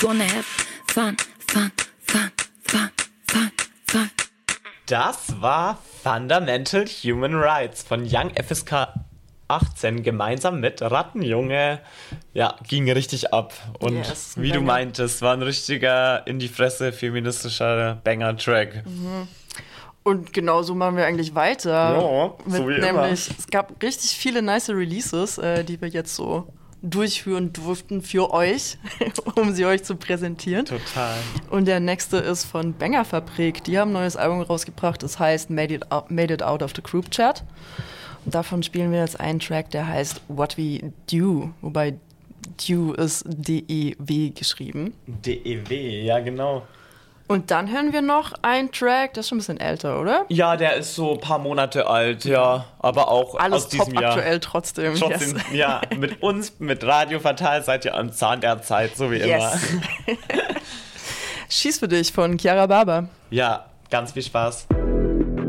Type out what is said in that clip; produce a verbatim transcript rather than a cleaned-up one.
Gonna have fun, fun, fun, fun, fun, fun. Das war Fundamental Human Rights von Young F S K achtzehn gemeinsam mit Rattenjunge. Ja, ging richtig ab. Und yes, wie du meintest, war ein richtiger in die Fresse feministischer Banger-Track. Mhm. Und genau so machen wir eigentlich weiter. Ja, mit, so wie nämlich, immer. Es gab richtig viele nice Releases, äh, die wir jetzt so durchführen durften für euch, um sie euch zu präsentieren. Total. Und der nächste ist von Banger-Fabrik. Die haben ein neues Album rausgebracht, das heißt Made It Out, Made It Out of the Group Chat. Und davon spielen wir jetzt einen Track, der heißt What We Do, wobei Do ist D E W geschrieben. D E W, ja genau. Und dann hören wir noch einen Track, der ist schon ein bisschen älter, oder? Ja, der ist so ein paar Monate alt, ja, aber auch alles aus diesem top Jahr. Aktuell trotzdem. Trotzdem, yes. Ja, mit uns, mit Radio Fatal seid ihr am Zahn der Zeit, so wie yes. immer. Schieß für dich von Chiara Barber. Ja, ganz viel Spaß.